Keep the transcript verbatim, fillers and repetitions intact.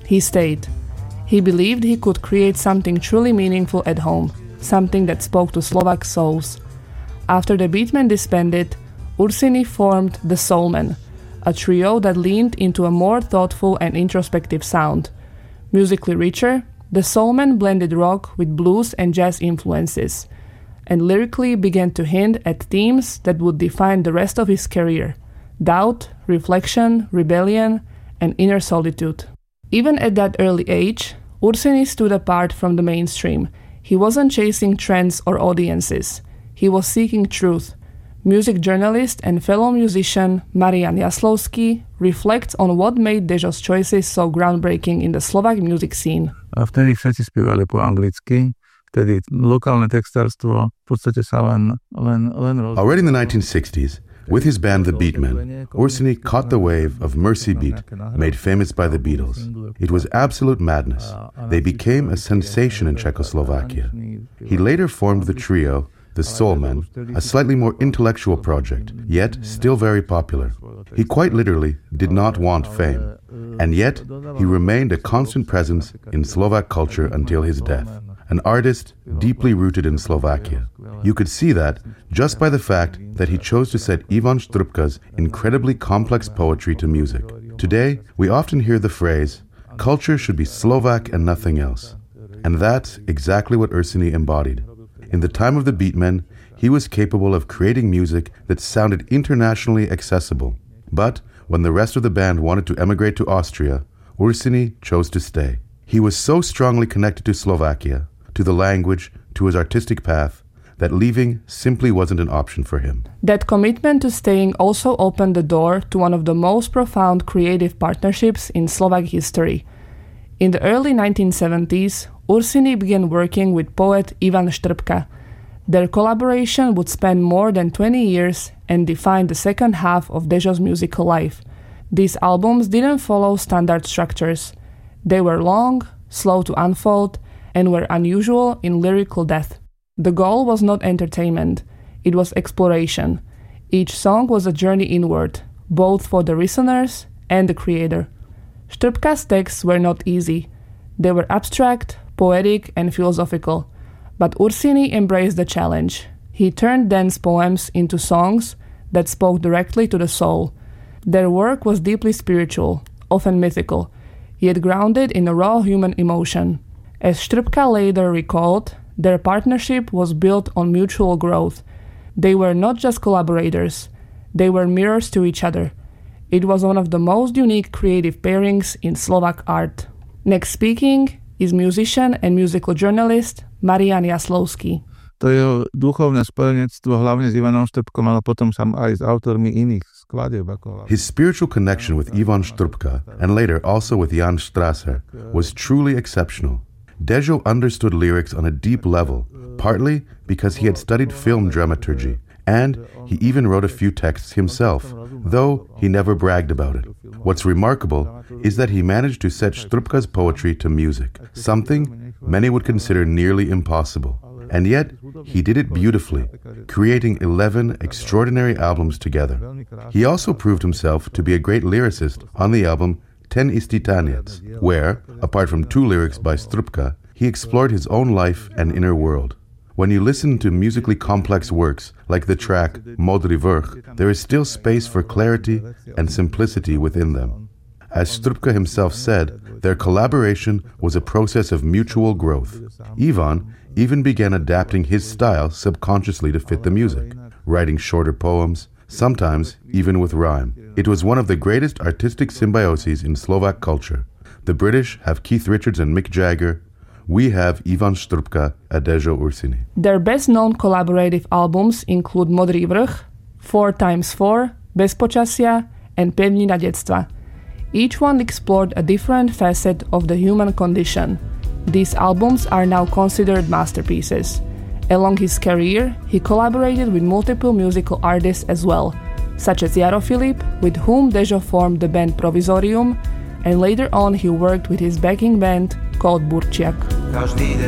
he stayed. He believed he could create something truly meaningful at home, something that spoke to Slovak souls. After the Beatmen disbanded, Ursini formed the Soulmen, a trio that leaned into a more thoughtful and introspective sound. Musically richer, the Soulmen blended rock with blues and jazz influences, and lyrically began to hint at themes that would define the rest of his career: doubt, reflection, rebellion, and inner solitude. Even at that early age, Ursini stood apart from the mainstream. He wasn't chasing trends or audiences. He was seeking truth. Music journalist and fellow musician Marian Jaslovský reflects on what made Dežo's choices so groundbreaking in the Slovak music scene. A vtedy všetci spievali po anglicky, vtedy lokálne textárstvo v podstate sa len, len, len roz... Already in the nineteen sixties, with his band The Beatmen, Ursini caught the wave of Mercy Beat, made famous by the Beatles. It was absolute madness. They became a sensation in Czechoslovakia. He later formed the trio The Soulmen, a slightly more intellectual project, yet still very popular. He quite literally did not want fame, and yet he remained a constant presence in Slovak culture until his death, an artist deeply rooted in Slovakia. You could see that just by the fact that he chose to set Ivan Štrbka's incredibly complex poetry to music. Today, we often hear the phrase, culture should be Slovak and nothing else. And that's exactly what Ursini embodied. In the time of the Beatmen, he was capable of creating music that sounded internationally accessible. But when the rest of the band wanted to emigrate to Austria, Ursini chose to stay. He was so strongly connected to Slovakia, to the language, to his artistic path, that leaving simply wasn't an option for him. That commitment to staying also opened the door to one of the most profound creative partnerships in Slovak history. In the early nineteen seventies, Ursini began working with poet Ivan Štrbka. Their collaboration would span more than twenty years and define the second half of Dežo's musical life. These albums didn't follow standard structures. They were long, slow to unfold, and were unusual in lyrical depth. The goal was not entertainment, it was exploration. Each song was a journey inward, both for the listeners and the creator. Štrbka's texts were not easy. They were abstract, poetic, and philosophical. But Ursini embraced the challenge. He turned dense poems into songs that spoke directly to the soul. Their work was deeply spiritual, often mythical, yet grounded in a raw human emotion. As Štrbka later recalled, their partnership was built on mutual growth. They were not just collaborators, they were mirrors to each other. It was one of the most unique creative pairings in Slovak art. Next speaking is musician and musical journalist Marian Jaslovský. To jeho duchovné spojenectvo hlavne s Ivanom Štrbkom, ale potom sam aj s autormi iných skladieb. His spiritual connection with Ivan Štrbka and later also with Jan Strasser was truly exceptional. Dežo understood lyrics on a deep level, partly because he had studied film dramaturgy, and he even wrote a few texts himself, though he never bragged about it. What's remarkable is that he managed to set Štrbka's poetry to music, something many would consider nearly impossible. And yet, he did it beautifully, creating eleven extraordinary albums together. He also proved himself to be a great lyricist on the album Ten istý tanec, where, apart from two lyrics by Štrbka, he explored his own life and inner world. When you listen to musically complex works like the track Modrý vrch, there is still space for clarity and simplicity within them. As Štrbka himself said, their collaboration was a process of mutual growth. Ivan even began adapting his style subconsciously to fit the music, writing shorter poems, sometimes even with rhyme. It was one of the greatest artistic symbioses in Slovak culture. The British have Keith Richards and Mick Jagger. We have Ivan Štrbka and Dežo Ursini. Their best-known collaborative albums include Modrý vrch, four times four, Bez počasia, and Pevnina detstva. Each one explored a different facet of the human condition. These albums are now considered masterpieces. Along his career, he collaborated with multiple musical artists as well, such as Jaro Filip, with whom Dežo formed the band Provisorium, and later on he worked with his backing band called Burčiak. Každý